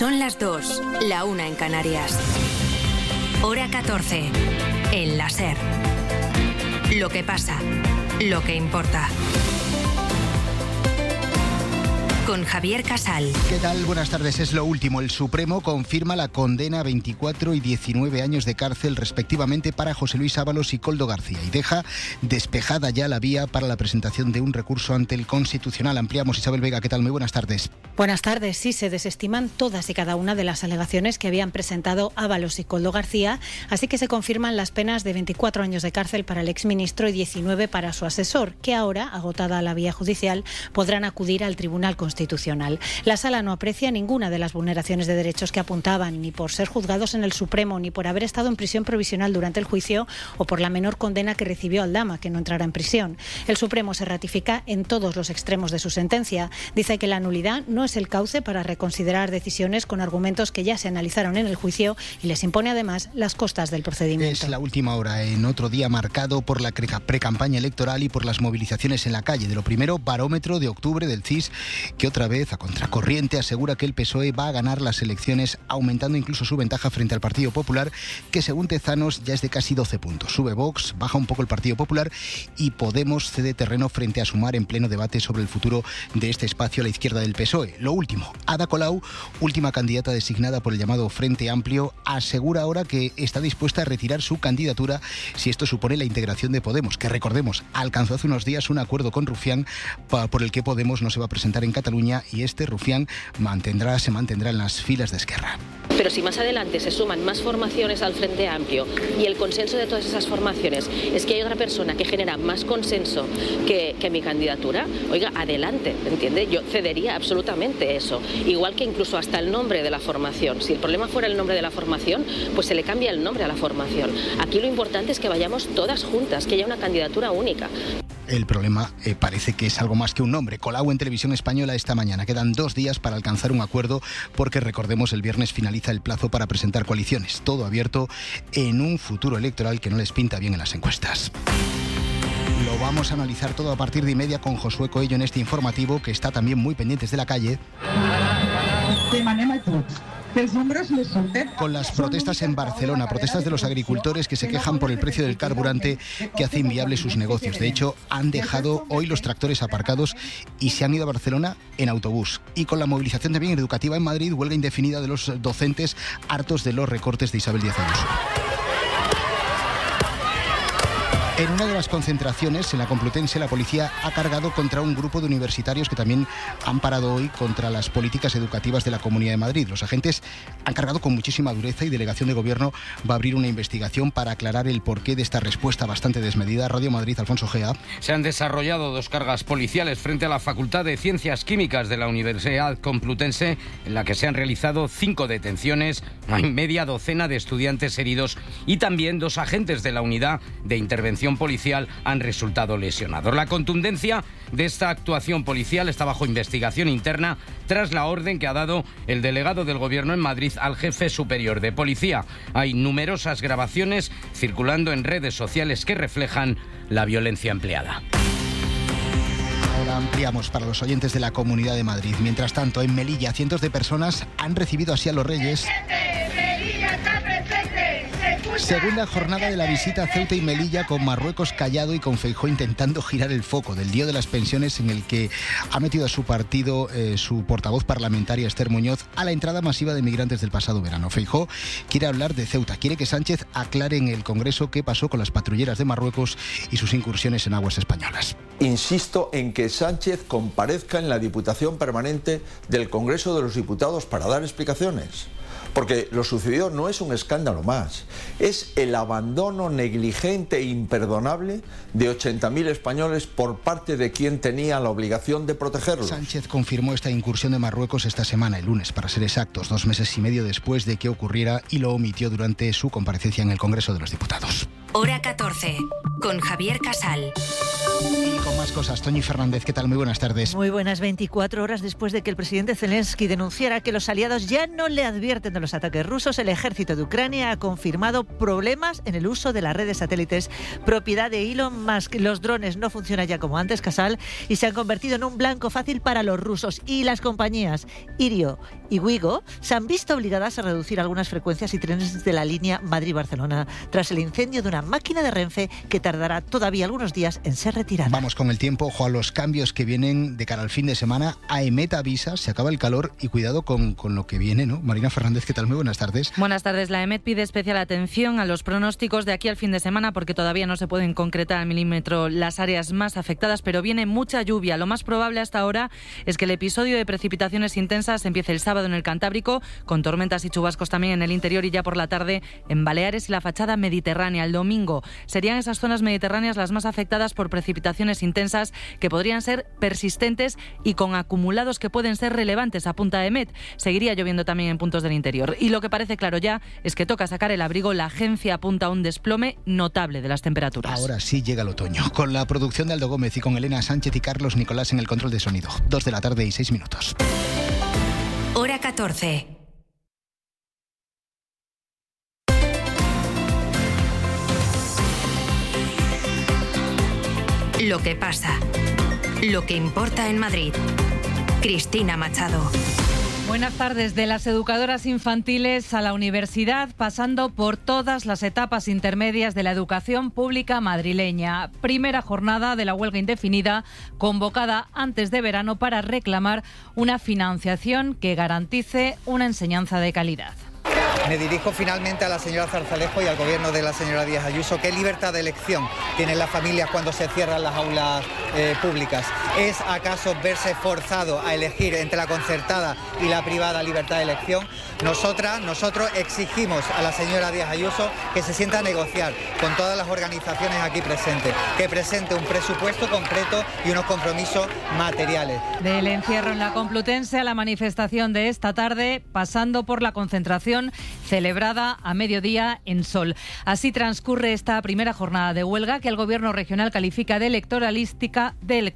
Son las 2, la 1 en Canarias. Hora 14, en la SER. Lo que pasa, lo que importa. Con Javier Casal. ¿Qué tal? Buenas tardes. Es lo último. El Supremo confirma la condena a 24 y 19 años de cárcel respectivamente para José Luis Ábalos y Koldo García y deja despejada ya la vía para la presentación de un recurso ante el Constitucional. Ampliamos. Isabel Vega, ¿qué tal? Muy buenas tardes. Buenas tardes. Sí, se desestiman todas y cada una de las alegaciones que habían presentado Ábalos y Koldo García, así que se confirman las penas de 24 años de cárcel para el exministro y 19 para su asesor, que ahora, agotada la vía judicial, podrán acudir al Tribunal Constitucional. La Sala no aprecia ninguna de las vulneraciones de derechos que apuntaban, ni por ser juzgados en el Supremo, ni por haber estado en prisión provisional durante el juicio o por la menor condena que recibió Aldama, que no entrará en prisión. El Supremo se ratifica en todos los extremos de su sentencia. Dice que la nulidad no es el cauce para reconsiderar decisiones con argumentos que ya se analizaron en el juicio y les impone además las costas del procedimiento. Es la última hora, en otro día marcado por la precampaña electoral y por las movilizaciones en la calle. De lo primero, barómetro de octubre del CIS, que otra vez, a contracorriente, asegura que el PSOE va a ganar las elecciones, aumentando incluso su ventaja frente al Partido Popular, que según Tezanos ya es de casi 12 puntos. Sube Vox, baja un poco el Partido Popular y Podemos cede terreno frente a Sumar en pleno debate sobre el futuro de este espacio a la izquierda del PSOE. Lo último, Ada Colau, última candidata designada por el llamado Frente Amplio, asegura ahora que está dispuesta a retirar su candidatura si esto supone la integración de Podemos, que recordemos, alcanzó hace unos días un acuerdo con Rufián por el que Podemos no se va a presentar en Cataluña y este Rufián se mantendrá en las filas de Esquerra. Pero si más adelante se suman más formaciones al Frente Amplio y el consenso de todas esas formaciones es que hay otra persona que genera más consenso que mi candidatura, oiga, adelante, ¿entiende? Yo cedería absolutamente eso. Igual que incluso hasta el nombre de la formación. Si el problema fuera el nombre de la formación, pues se le cambia el nombre a la formación. Aquí lo importante es que vayamos todas juntas, que haya una candidatura única. El problema parece que es algo más que un nombre. Colau en Televisión Española esta mañana. Quedan 2 días para alcanzar un acuerdo porque, recordemos, el viernes finaliza el plazo para presentar coaliciones. Todo abierto en un futuro electoral que no les pinta bien en las encuestas. Lo vamos a analizar todo a partir de 1:30 con Josué Coello en este informativo, que está también muy pendientes de la calle. Con las protestas en Barcelona, protestas de los agricultores que se quejan por el precio del carburante que hace inviable sus negocios. De hecho, han dejado hoy los tractores aparcados y se han ido a Barcelona en autobús. Y con la movilización también educativa en Madrid, huelga indefinida de los docentes hartos de los recortes de Isabel Díaz Ayuso. En una de las concentraciones, en la Complutense, la policía ha cargado contra un grupo de universitarios que también han parado hoy contra las políticas educativas de la Comunidad de Madrid. Los agentes han cargado con muchísima dureza y Delegación de Gobierno va a abrir una investigación para aclarar el porqué de esta respuesta bastante desmedida. Radio Madrid, Alfonso Gea. Se han desarrollado 2 cargas policiales frente a la Facultad de Ciencias Químicas de la Universidad Complutense, en la que se han realizado 5 detenciones, hay media docena de estudiantes heridos y también 2 agentes de la Unidad de Intervención Policial han resultado lesionados. La contundencia de esta actuación policial está bajo investigación interna tras la orden que ha dado el delegado del Gobierno en Madrid al jefe superior de policía. Hay numerosas grabaciones circulando en redes sociales que reflejan la violencia empleada. Ahora ampliamos para los oyentes de la Comunidad de Madrid. Mientras tanto, en Melilla, cientos de personas han recibido así a los Reyes. Segunda jornada de la visita a Ceuta y Melilla, con Marruecos callado y con Feijóo intentando girar el foco del lío de las pensiones, en el que ha metido a su partido su portavoz parlamentaria Esther Muñoz a la entrada masiva de migrantes del pasado verano. Feijóo quiere hablar de Ceuta, quiere que Sánchez aclare en el Congreso qué pasó con las patrulleras de Marruecos y sus incursiones en aguas españolas. Insisto en que Sánchez comparezca en la Diputación Permanente del Congreso de los Diputados para dar explicaciones. Porque lo sucedido no es un escándalo más, es el abandono negligente e imperdonable de 80.000 españoles por parte de quien tenía la obligación de protegerlos. Sánchez confirmó esta incursión de Marruecos esta semana, el lunes, para ser exactos, 2 meses y medio después de que ocurriera, y lo omitió durante su comparecencia en el Congreso de los Diputados. Hora 14, con Javier Casal. Y con más cosas, Toñi Fernández, ¿qué tal? Muy buenas tardes. Muy buenas. 24 horas después de que el presidente Zelensky denunciara que los aliados ya no le advierten de los ataques rusos, el ejército de Ucrania ha confirmado problemas en el uso de las redes satélites propiedad de Elon Musk. Los drones no funcionan ya como antes, Casal, y se han convertido en un blanco fácil para los rusos. Y las compañías Irio y Wigo se han visto obligadas a reducir algunas frecuencias y trenes de la línea Madrid-Barcelona tras el incendio de una máquina de Renfe que tardará todavía algunos días en ser retirada. Vamos con el tiempo, ojo a los cambios que vienen de cara al fin de semana. AEMET avisa, se acaba el calor y cuidado con lo que viene, ¿no? Marina Fernández, ¿qué tal? Muy buenas tardes. Buenas tardes. La AEMET pide especial atención a los pronósticos de aquí al fin de semana porque todavía no se pueden concretar al milímetro las áreas más afectadas, pero viene mucha lluvia. Lo más probable hasta ahora es que el episodio de precipitaciones intensas empiece el sábado en el Cantábrico, con tormentas y chubascos también en el interior y ya por la tarde en Baleares y la fachada mediterránea. El domingo serían esas zonas mediterráneas las más afectadas por precipitaciones intensas que podrían ser persistentes y con acumulados que pueden ser relevantes, apunta AEMET. Seguiría lloviendo también en puntos del interior. Y lo que parece claro ya es que toca sacar el abrigo. La agencia apunta a un desplome notable de las temperaturas. Ahora sí llega el otoño. Con la producción de Aldo Gómez y con Elena Sánchez y Carlos Nicolás en el control de sonido. 2 de la tarde y 6 minutos. Hora 14. Lo que pasa, lo que importa en Madrid. Cristina Machado. Buenas tardes. De las educadoras infantiles a la universidad, pasando por todas las etapas intermedias de la educación pública madrileña. Primera jornada de la huelga indefinida, convocada antes de verano para reclamar una financiación que garantice una enseñanza de calidad. Me dirijo finalmente a la señora Zarzalejo y al gobierno de la señora Díaz Ayuso. ¿Qué libertad de elección tienen las familias cuando se cierran las aulas públicas? ¿Es acaso verse forzado a elegir entre la concertada y la privada libertad de elección? Nosotros exigimos a la señora Díaz Ayuso que se sienta a negociar con todas las organizaciones aquí presentes, que presente un presupuesto concreto y unos compromisos materiales. Del encierro en la Complutense a la manifestación de esta tarde, pasando por la concentración celebrada a mediodía en Sol. Así transcurre esta primera jornada de huelga que el gobierno regional califica de electoralista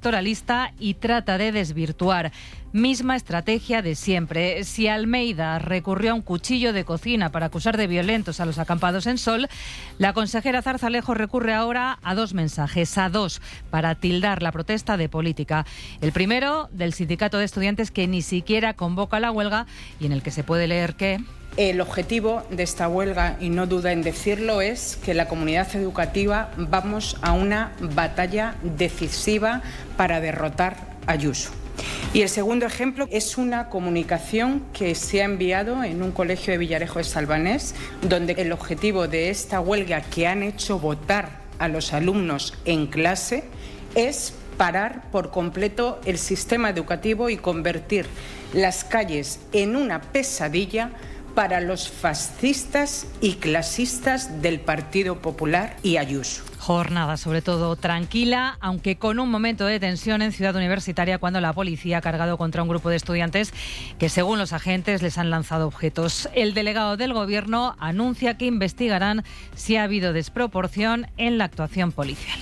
y trata de desvirtuar. Misma estrategia de siempre. Si Almeida recurrió a un cuchillo de cocina para acusar de violentos a los acampados en Sol, la consejera Zarzalejo recurre ahora a 2 mensajes, para tildar la protesta de política. El primero, del sindicato de estudiantes, que ni siquiera convoca la huelga y en el que se puede leer que... El objetivo de esta huelga, y no duda en decirlo, es que la comunidad educativa vamos a una batalla decisiva para derrotar a Ayuso. Y el segundo ejemplo es una comunicación que se ha enviado en un colegio de Villarejo de Salvanés, donde el objetivo de esta huelga que han hecho votar a los alumnos en clase es parar por completo el sistema educativo y convertir las calles en una pesadilla para los fascistas y clasistas del Partido Popular y Ayuso. Jornada sobre todo tranquila, aunque con un momento de tensión en Ciudad Universitaria cuando la policía ha cargado contra un grupo de estudiantes que, según los agentes, les han lanzado objetos. El delegado del Gobierno anuncia que investigarán si ha habido desproporción en la actuación policial.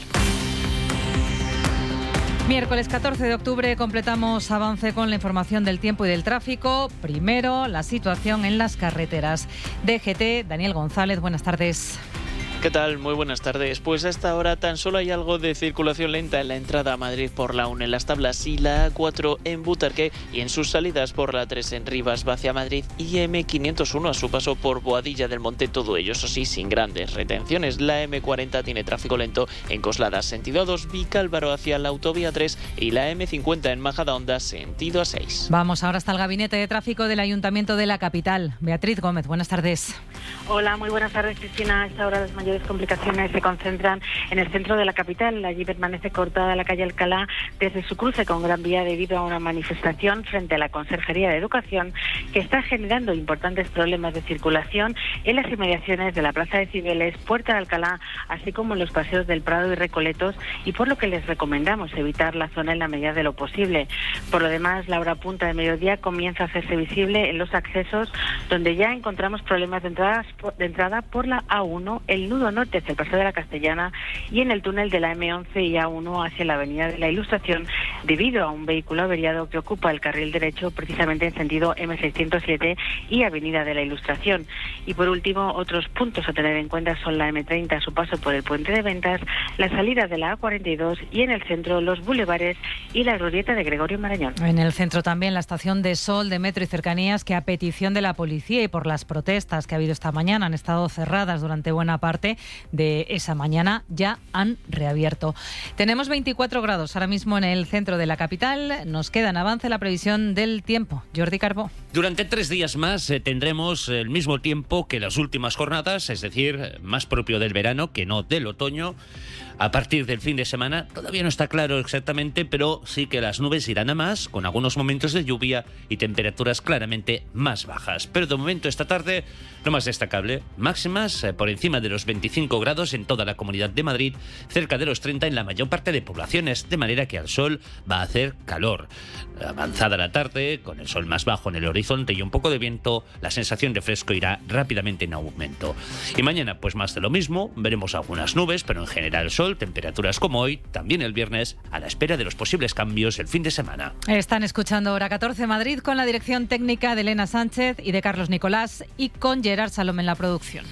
Miércoles 14 de octubre completamos avance con la información del tiempo y del tráfico. Primero, la situación en las carreteras. DGT, Daniel González, buenas tardes. ¿Qué tal? Muy buenas tardes. Pues hasta ahora tan solo hay algo de circulación lenta en la entrada a Madrid por la 1 en Las Tablas y la A4 en Butarque y en sus salidas por la 3 en Rivas hacia Madrid y M501 a su paso por Boadilla del Monte, todo ello, eso sí, sin grandes retenciones. La M40 tiene tráfico lento en Coslada, sentido A2, Vicálvaro hacia la autovía 3 y la M50 en Majadahonda, sentido A6. Vamos ahora hasta el Gabinete de Tráfico del Ayuntamiento de la capital. Beatriz Gómez, buenas tardes. Hola, muy buenas tardes, Cristina. A esta hora las mayores complicaciones se concentran en el centro de la capital. Allí permanece cortada la calle Alcalá desde su cruce con Gran Vía debido a una manifestación frente a la Conserjería de Educación que está generando importantes problemas de circulación en las inmediaciones de la Plaza de Cibeles, Puerta de Alcalá, así como en los paseos del Prado y Recoletos, y por lo que les recomendamos evitar la zona en la medida de lo posible. Por lo demás, la hora punta de mediodía comienza a hacerse visible en los accesos, donde ya encontramos problemas de entrada por la A1, el nudo nudo norte hacia el Paseo de la Castellana y en el túnel de la M11 y A1 hacia la Avenida de la Ilustración, debido a un vehículo averiado que ocupa el carril derecho precisamente en sentido M607 y Avenida de la Ilustración. Y por último, otros puntos a tener en cuenta son la M30 a su paso por el Puente de Ventas, la salida de la A42 y en el centro los bulevares y la glorieta de Gregorio Marañón. En el centro también la estación de Sol de Metro y Cercanías, que a petición de la policía y por las protestas que ha habido esta mañana han estado cerradas durante buena parte de esa mañana, ya han reabierto. Tenemos 24 grados ahora mismo en el centro de la capital. Nos queda en avance la previsión del tiempo. Jordi Carbó. Durante 3 días más tendremos el mismo tiempo que las últimas jornadas, es decir, más propio del verano que no del otoño. A partir del fin de semana, todavía no está claro exactamente, pero sí que las nubes irán a más, con algunos momentos de lluvia y temperaturas claramente más bajas. Pero de momento esta tarde, lo más destacable, máximas por encima de los 25 grados en toda la Comunidad de Madrid, cerca de los 30 en la mayor parte de poblaciones, de manera que al sol va a hacer calor. Avanzada la tarde, con el sol más bajo en el horizonte y un poco de viento, la sensación de fresco irá rápidamente en aumento. Y mañana, pues más de lo mismo, veremos algunas nubes, pero en general sol, temperaturas como hoy, también el viernes, a la espera de los posibles cambios el fin de semana. Están escuchando Hora 14 Madrid con la dirección técnica de Elena Sánchez y de Carlos Nicolás y con Gerard Salom en la producción.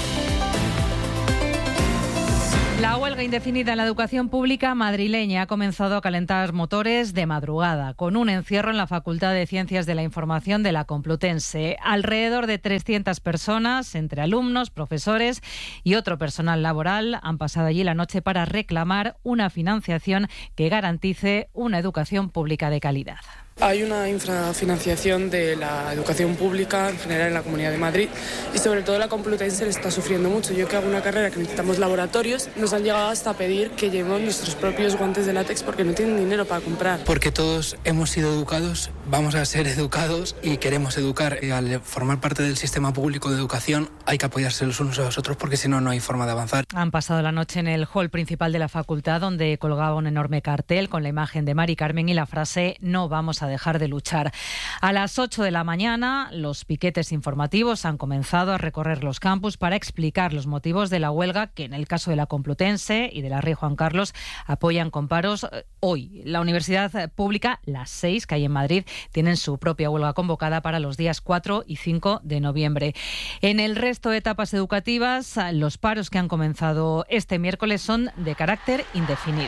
La huelga indefinida en la educación pública madrileña ha comenzado a calentar motores de madrugada, con un encierro en la Facultad de Ciencias de la Información de la Complutense. Alrededor de 300 personas, entre alumnos, profesores y otro personal laboral, han pasado allí la noche para reclamar una financiación que garantice una educación pública de calidad. Hay una infrafinanciación de la educación pública en general en la Comunidad de Madrid y sobre todo la Complutense le está sufriendo mucho. Yo que hago una carrera que necesitamos laboratorios, nos han llegado hasta a pedir que llevemos nuestros propios guantes de látex porque no tienen dinero para comprar. Porque todos hemos sido educados, vamos a ser educados y queremos educar. Y al formar parte del sistema público de educación hay que apoyarse los unos a los otros porque si no, no hay forma de avanzar. Han pasado la noche en el hall principal de la facultad, donde colgaba un enorme cartel con la imagen de Mari Carmen y la frase "No vamos a dejar de luchar". A las 8 de la mañana, los piquetes informativos han comenzado a recorrer los campus para explicar los motivos de la huelga que en el caso de la Complutense y de la Rey Juan Carlos apoyan con paros hoy. La Universidad Pública, las 6 que hay en Madrid, tienen su propia huelga convocada para los días 4 y 5 de noviembre. En el resto de etapas educativas, los paros que han comenzado este miércoles son de carácter indefinido.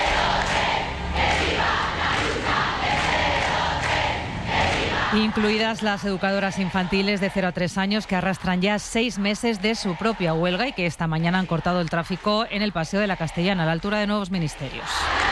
Incluidas las educadoras infantiles de 0 a 3 años que arrastran ya 6 meses de su propia huelga y que esta mañana han cortado el tráfico en el Paseo de la Castellana, a la altura de Nuevos Ministerios.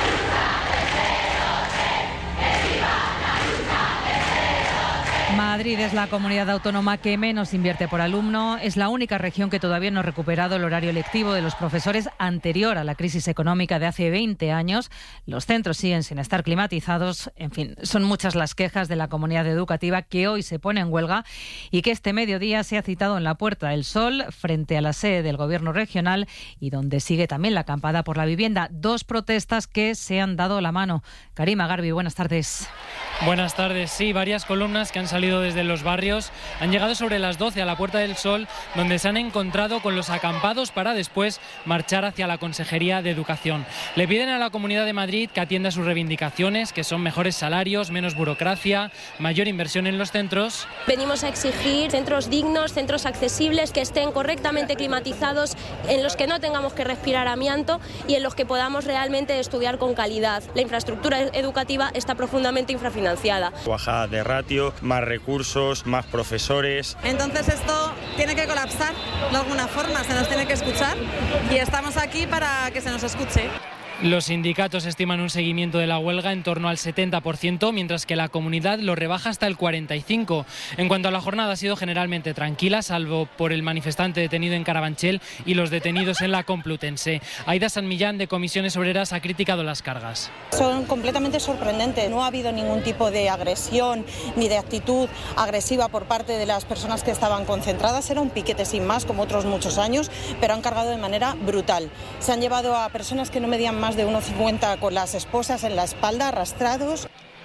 Madrid es la comunidad autónoma que menos invierte por alumno. Es la única región que todavía no ha recuperado el horario lectivo de los profesores anterior a la crisis económica de hace 20 años. Los centros siguen sin estar climatizados. En fin, son muchas las quejas de la comunidad educativa que hoy se pone en huelga y que este mediodía se ha citado en la Puerta del Sol, frente a la sede del Gobierno regional y donde sigue también la acampada por la vivienda. 2 protestas que se han dado la mano. Karima Garbi, buenas tardes. Buenas tardes. Sí, varias columnas que han salido desde los barrios han llegado sobre las 12 a la Puerta del Sol, donde se han encontrado con los acampados para después marchar hacia la Consejería de Educación. Le piden a la Comunidad de Madrid que atienda sus reivindicaciones, que son mejores salarios, menos burocracia, mayor inversión en los centros. Venimos a exigir centros dignos, centros accesibles, que estén correctamente climatizados, en los que no tengamos que respirar amianto y en los que podamos realmente estudiar con calidad. La infraestructura educativa está profundamente infrafinanciada. Bajada de ratio, más recursos, más profesores. Entonces esto tiene que colapsar de alguna forma, se nos tiene que escuchar y estamos aquí para que se nos escuche. Los sindicatos estiman un seguimiento de la huelga en torno al 70%, mientras que la comunidad lo rebaja hasta el 45%. En cuanto a la jornada, ha sido generalmente tranquila, salvo por el manifestante detenido en Carabanchel y los detenidos en la Complutense. Aida San Millán, de Comisiones Obreras, ha criticado las cargas. Son completamente sorprendentes. No ha habido ningún tipo de agresión ni de actitud agresiva por parte de las personas que estaban concentradas. Era un piquete sin más, como otros muchos años, pero han cargado de manera brutal. Se han llevado a personas que no medían más de 1,50 con las esposas en la espalda, arrastrados.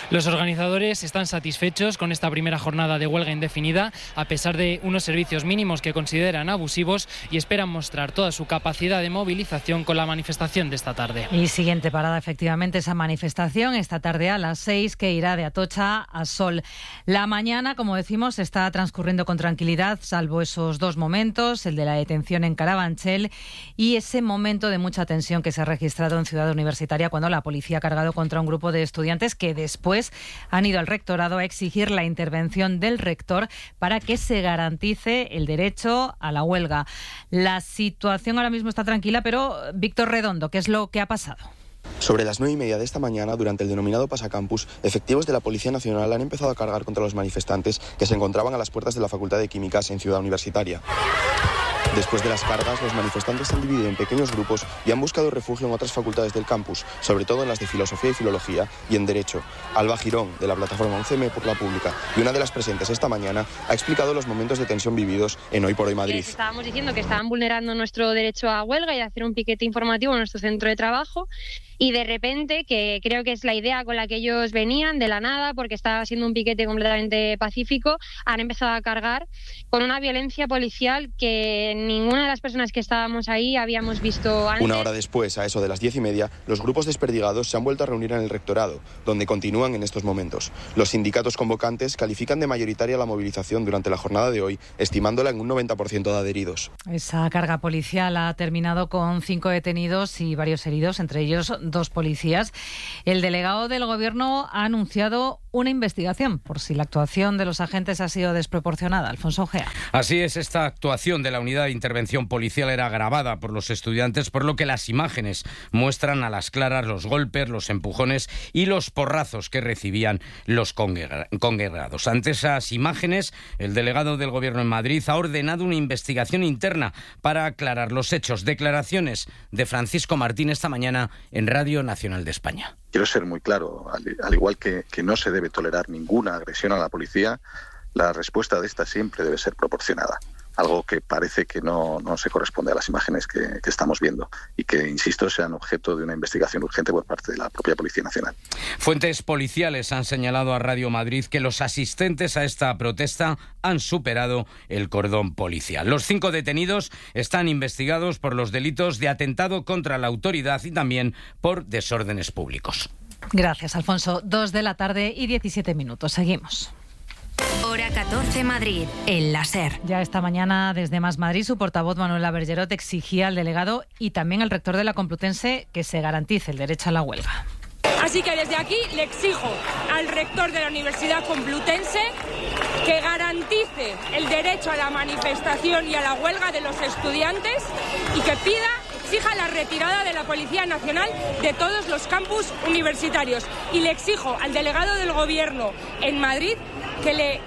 Los organizadores están satisfechos con esta primera jornada de huelga indefinida, a pesar de unos servicios mínimos que consideran abusivos, y esperan mostrar toda su capacidad de movilización con la manifestación de esta tarde. Y siguiente parada, efectivamente, esa manifestación esta tarde a las 6, que irá de Atocha a Sol. La mañana, como decimos, está transcurriendo con tranquilidad, salvo esos dos momentos, el de la detención en Carabanchel y ese momento de mucha tensión que se ha registrado en Ciudad Universitaria cuando la policía ha cargado contra un grupo de estudiantes que después han ido al rectorado a exigir la intervención del rector para que se garantice el derecho a la huelga. La situación ahora mismo está tranquila, pero Víctor Redondo, ¿qué es lo que ha pasado? Sobre las 9:30 de esta mañana, durante el denominado Pasacampus, efectivos de la Policía Nacional han empezado a cargar contra los manifestantes que se encontraban a las puertas de la Facultad de Químicas en Ciudad Universitaria. Después de las cargas, los manifestantes se han dividido en pequeños grupos y han buscado refugio en otras facultades del campus, sobre todo en las de Filosofía y Filología y en Derecho. Alba Girón, de la plataforma 11M por la Pública, y una de las presentes esta mañana, ha explicado los momentos de tensión vividos en Hoy por Hoy Madrid. Estábamos diciendo que estaban vulnerando nuestro derecho a huelga y a hacer un piquete informativo en nuestro centro de trabajo, y de repente, que creo que es la idea con la que ellos venían, de la nada, porque estaba siendo un piquete completamente pacífico, han empezado a cargar con una violencia policial que ninguna de las personas que estábamos ahí habíamos visto antes. Una hora después, a eso de las 10:30, los grupos desperdigados se han vuelto a reunir en el rectorado, donde continúan en estos momentos. Los sindicatos convocantes califican de mayoritaria la movilización durante la jornada de hoy, estimándola en un 90% de adheridos. Esa carga policial ha terminado con 5 detenidos y varios heridos, entre ellos 2 policías. El delegado del Gobierno ha anunciado una investigación por si la actuación de los agentes ha sido desproporcionada. Alfonso Ojea. Así es, esta actuación de la unidad de intervención policial era grabada por los estudiantes, por lo que las imágenes muestran a las claras los golpes, los empujones y los porrazos que recibían los congregados. Ante esas imágenes, el delegado del Gobierno en Madrid ha ordenado una investigación interna para aclarar los hechos. Declaraciones de Francisco Martín esta mañana en Radio Nacional de España. Quiero ser muy claro, al igual que no se debe tolerar ninguna agresión a la policía, la respuesta de esta siempre debe ser proporcionada. Algo que parece que no se corresponde a las imágenes que estamos viendo y que, insisto, sean objeto de una investigación urgente por parte de la propia Policía Nacional. Fuentes policiales han señalado a Radio Madrid que los asistentes a esta protesta han superado el cordón policial. Los 5 detenidos están investigados por los delitos de atentado contra la autoridad y también por desórdenes públicos. Gracias, Alfonso. 2 de la tarde y 17 minutos. Seguimos. Hora 14 Madrid, en la SER. Ya esta mañana, desde Más Madrid, su portavoz Manuela Bergerot exigía al delegado y también al rector de la Complutense que se garantice el derecho a la huelga. Así que desde aquí le exijo al rector de la Universidad Complutense que garantice el derecho a la manifestación y a la huelga de los estudiantes y que exija la retirada de la Policía Nacional de todos los campus universitarios. Y le exijo al delegado del Gobierno en Madrid que le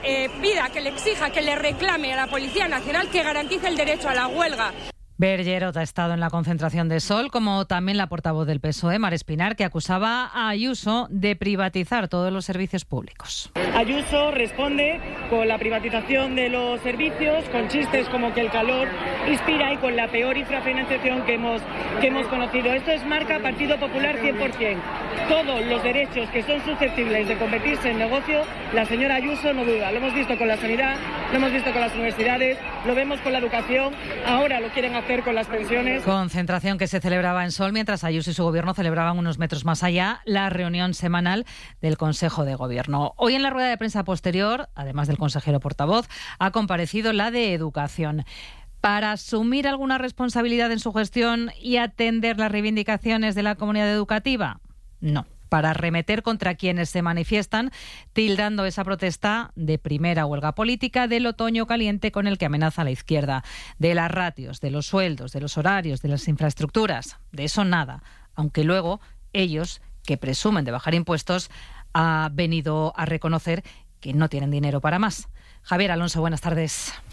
exija, que le reclame a la Policía Nacional que garantice el derecho a la huelga. Bergerot ha estado en la concentración de Sol, como también la portavoz del PSOE, Mar Espinar, que acusaba a Ayuso de privatizar todos los servicios públicos. Ayuso responde con la privatización de los servicios, con chistes como que el calor inspira y con la peor infrafinanciación que hemos conocido. Esto es marca Partido Popular 100%. Todos los derechos que son susceptibles de convertirse en negocio, la señora Ayuso no duda. Lo hemos visto con la sanidad, lo hemos visto con las universidades, lo vemos con la educación, ahora lo quieren hacer con las pensiones. Concentración que se celebraba en Sol mientras Ayuso y su gobierno celebraban unos metros más allá la reunión semanal del Consejo de Gobierno. Hoy en la rueda de prensa posterior, además del consejero portavoz, ha comparecido la de Educación. Para asumir alguna responsabilidad en su gestión y atender las reivindicaciones de la comunidad educativa, no. Para arremeter contra quienes se manifiestan, tildando esa protesta de primera huelga política del otoño caliente con el que amenaza la izquierda. De las ratios, de los sueldos, de los horarios, de las infraestructuras, de eso nada. Aunque luego ellos, que presumen de bajar impuestos, han venido a reconocer que no tienen dinero para más. Javier Alonso, buenas tardes.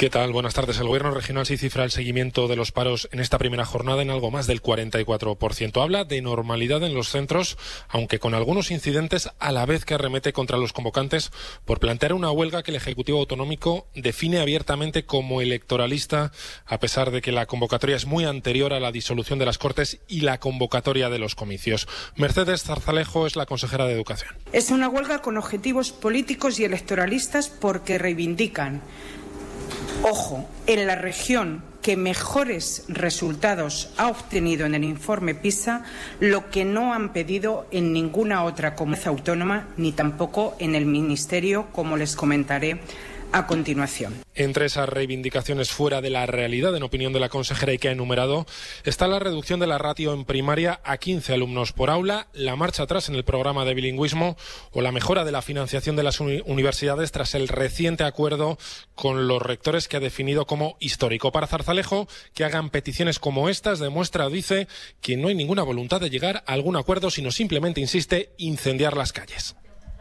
¿Qué tal? Buenas tardes. El Gobierno regional sí cifra el seguimiento de los paros en esta primera jornada en algo más del 44%. Habla de normalidad en los centros, aunque con algunos incidentes, a la vez que arremete contra los convocantes por plantear una huelga que el Ejecutivo Autonómico define abiertamente como electoralista, a pesar de que la convocatoria es muy anterior a la disolución de las Cortes y la convocatoria de los comicios. Mercedes Zarzalejo es la consejera de Educación. Es una huelga con objetivos políticos y electoralistas porque reivindican, ojo, en la región que mejores resultados ha obtenido en el informe PISA, lo que no han pedido en ninguna otra comunidad autónoma ni tampoco en el Ministerio, como les comentaré a continuación. Entre esas reivindicaciones fuera de la realidad, en opinión de la consejera y que ha enumerado, está la reducción de la ratio en primaria a 15 alumnos por aula, la marcha atrás en el programa de bilingüismo o la mejora de la financiación de las universidades tras el reciente acuerdo con los rectores que ha definido como histórico. Para Zarzalejo, que hagan peticiones como estas demuestra, dice, que no hay ninguna voluntad de llegar a algún acuerdo, sino simplemente, insiste, incendiar las calles.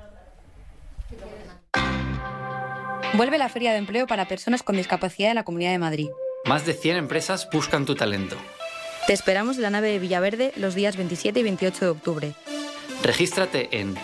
Vuelve la Feria de Empleo para personas con discapacidad en la Comunidad de Madrid. Más de 100 empresas buscan tu talento. Te esperamos en la nave de Villaverde los días 27 y 28 de octubre. Regístrate en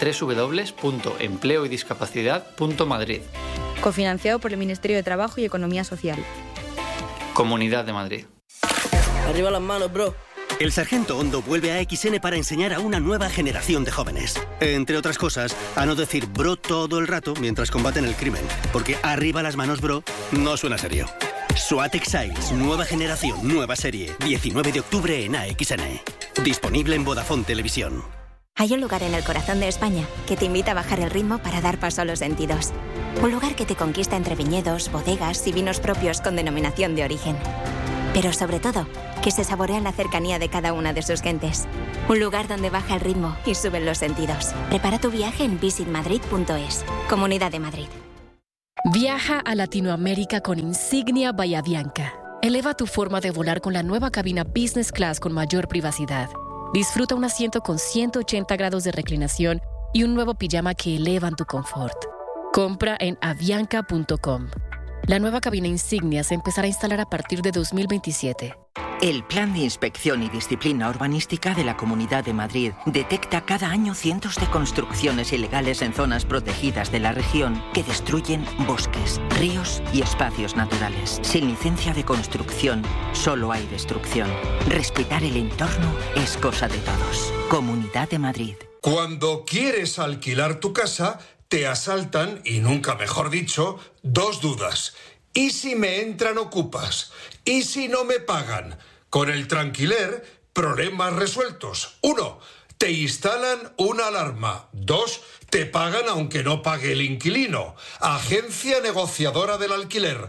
www.empleoydiscapacidad.madrid. Cofinanciado por el Ministerio de Trabajo y Economía Social. Comunidad de Madrid. Arriba las manos, bro. El Sargento Hondo vuelve a XN para enseñar a una nueva generación de jóvenes. Entre otras cosas, a no decir bro todo el rato mientras combaten el crimen. Porque arriba las manos, bro, no suena serio. SWAT Exiles, nueva generación, nueva serie. 19 de octubre en AXN. Disponible en Vodafone Televisión. Hay un lugar en el corazón de España que te invita a bajar el ritmo para dar paso a los sentidos. Un lugar que te conquista entre viñedos, bodegas y vinos propios con denominación de origen. Pero sobre todo, que se saborea la cercanía de cada una de sus gentes. Un lugar donde baja el ritmo y suben los sentidos. Prepara tu viaje en visitmadrid.es. Comunidad de Madrid. Viaja a Latinoamérica con Insignia Bahía Bianca. Eleva tu forma de volar con la nueva cabina Business Class con mayor privacidad. Disfruta un asiento con 180 grados de reclinación y un nuevo pijama que elevan tu confort. Compra en avianca.com. La nueva cabina Insignia se empezará a instalar a partir de 2027. El Plan de Inspección y Disciplina Urbanística de la Comunidad de Madrid detecta cada año cientos de construcciones ilegales en zonas protegidas de la región que destruyen bosques, ríos y espacios naturales. Sin licencia de construcción, solo hay destrucción. Respetar el entorno es cosa de todos. Comunidad de Madrid. Cuando quieres alquilar tu casa, te asaltan, y nunca mejor dicho, dos dudas. ¿Y si me entran ocupas? ¿Y si no me pagan? Con el Tranquiler, problemas resueltos. 1. Te instalan una alarma. 2. Te pagan aunque no pague el inquilino. Agencia negociadora del alquiler.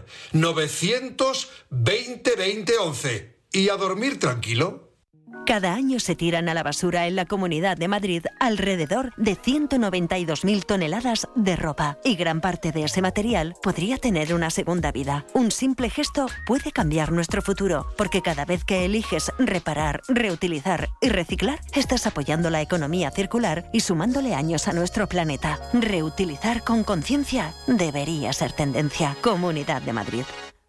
920-2011. ¿Y a dormir tranquilo? Cada año se tiran a la basura en la Comunidad de Madrid alrededor de 192.000 toneladas de ropa. Y gran parte de ese material podría tener una segunda vida. Un simple gesto puede cambiar nuestro futuro, porque cada vez que eliges reparar, reutilizar y reciclar, estás apoyando la economía circular y sumándole años a nuestro planeta. Reutilizar con conciencia debería ser tendencia. Comunidad de Madrid.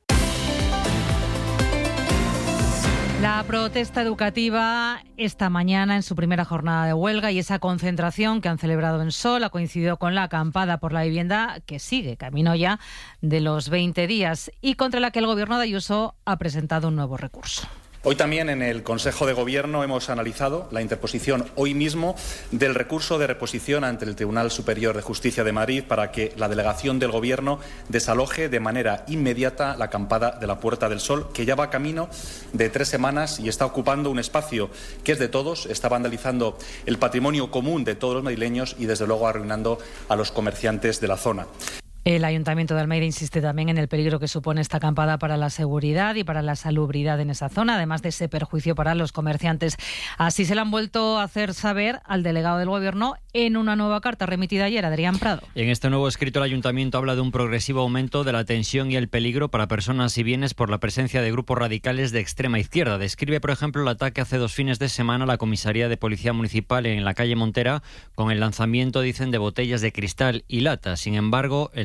La protesta educativa esta mañana en su primera jornada de huelga y esa concentración que han celebrado en Sol ha coincidido con la acampada por la vivienda que sigue camino ya de los 20 días y contra la que el Gobierno de Ayuso ha presentado un nuevo recurso. Hoy también en el Consejo de Gobierno hemos analizado la interposición hoy mismo del recurso de reposición ante el Tribunal Superior de Justicia de Madrid para que la delegación del Gobierno desaloje de manera inmediata la acampada de la Puerta del Sol, que ya va camino de 3 semanas y está ocupando un espacio que es de todos, está vandalizando el patrimonio común de todos los madrileños y desde luego arruinando a los comerciantes de la zona. El Ayuntamiento de Almeida insiste también en el peligro que supone esta acampada para la seguridad y para la salubridad en esa zona, además de ese perjuicio para los comerciantes. Así se lo han vuelto a hacer saber al delegado del Gobierno en una nueva carta remitida ayer, Adrián Prado. En este nuevo escrito, el Ayuntamiento habla de un progresivo aumento de la tensión y el peligro para personas y bienes por la presencia de grupos radicales de extrema izquierda. Describe, por ejemplo, el ataque hace 2 fines de semana a la comisaría de Policía Municipal en la calle Montera, con el lanzamiento, dicen, de botellas de cristal y latas. Sin embargo, el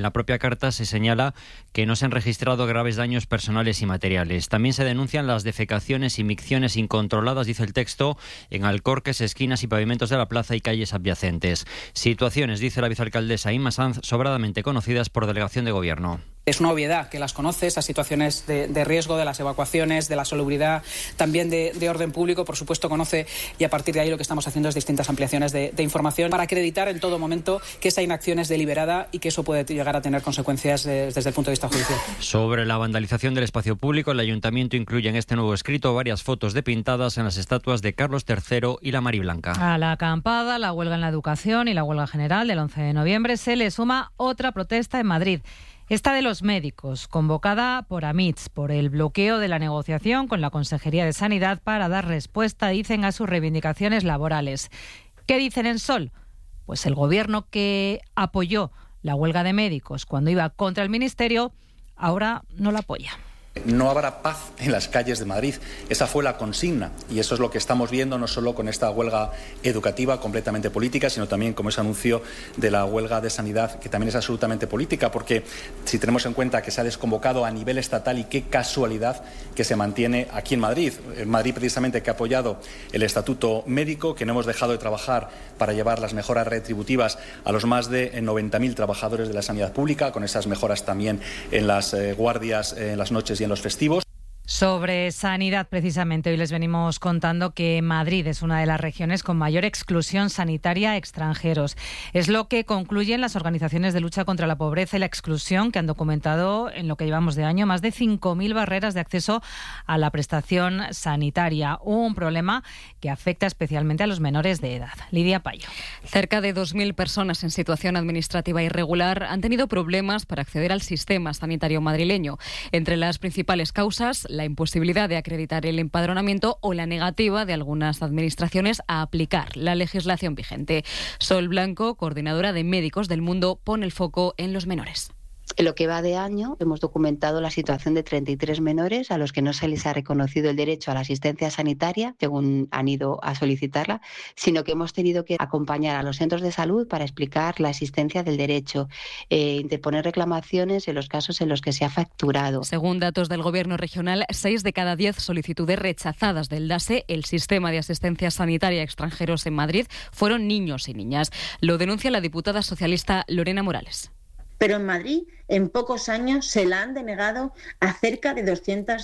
la propia carta se señala que no se han registrado graves daños personales y materiales. También se denuncian las defecaciones y micciones incontroladas, dice el texto, en alcorques, esquinas y pavimentos de la plaza y calles adyacentes. Situaciones, dice la vicealcaldesa Inma Sanz, sobradamente conocidas por delegación de gobierno. Es una obviedad que las conoce, esas situaciones de riesgo, de las evacuaciones, de la salubridad, también de orden público, por supuesto conoce, y a partir de ahí lo que estamos haciendo es distintas ampliaciones de información para acreditar en todo momento que esa inacción es deliberada y que eso puede llegar a tener consecuencias desde el punto de vista judicial. Sobre la vandalización del espacio público, el Ayuntamiento incluye en este nuevo escrito varias fotos de pintadas en las estatuas de Carlos III y la Mariblanca. A la acampada, la huelga en la educación y la huelga general del 11 de noviembre se le suma otra protesta en Madrid. Esta de los médicos, convocada por AMITS, por el bloqueo de la negociación con la Consejería de Sanidad para dar respuesta, dicen, a sus reivindicaciones laborales. ¿Qué dicen en Sol? Pues el gobierno que apoyó la huelga de médicos cuando iba contra el Ministerio, ahora no la apoya. No habrá paz en las calles de Madrid. Esa fue la consigna y eso es lo que estamos viendo no solo con esta huelga educativa completamente política, sino también como ese anuncio de la huelga de sanidad, que también es absolutamente política, porque si tenemos en cuenta que se ha desconvocado a nivel estatal y qué casualidad que se mantiene aquí en Madrid. En Madrid precisamente que ha apoyado el Estatuto Médico, que no hemos dejado de trabajar para llevar las mejoras retributivas a los más de 90.000 trabajadores de la sanidad pública, con esas mejoras también en las guardias, en las noches y en los festivos. Sobre sanidad, precisamente, hoy les venimos contando que Madrid es una de las regiones con mayor exclusión sanitaria a extranjeros. Es lo que concluyen las organizaciones de lucha contra la pobreza y la exclusión, que han documentado en lo que llevamos de año más de 5.000 barreras de acceso a la prestación sanitaria. Un problema que afecta especialmente a los menores de edad. Lidia Payo. Cerca de 2.000 personas en situación administrativa irregular han tenido problemas para acceder al sistema sanitario madrileño. Entre las principales causas, la imposibilidad de acreditar el empadronamiento o la negativa de algunas administraciones a aplicar la legislación vigente. Sol Blanco, coordinadora de Médicos del Mundo, pone el foco en los menores. En lo que va de año hemos documentado la situación de 33 menores a los que no se les ha reconocido el derecho a la asistencia sanitaria según han ido a solicitarla, sino que hemos tenido que acompañar a los centros de salud para explicar la existencia del derecho, interponer reclamaciones en los casos en los que se ha facturado. Según datos del Gobierno regional, 6 de cada 10 solicitudes rechazadas del DASE, el sistema de asistencia sanitaria a extranjeros en Madrid, fueron niños y niñas. Lo denuncia la diputada socialista Lorena Morales. Pero en Madrid, en pocos años, se la han denegado a cerca de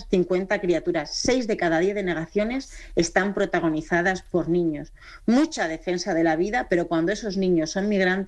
250 criaturas. 6 de cada 10 denegaciones están protagonizadas por niños. Mucha defensa de la vida, pero cuando esos niños son migrantes,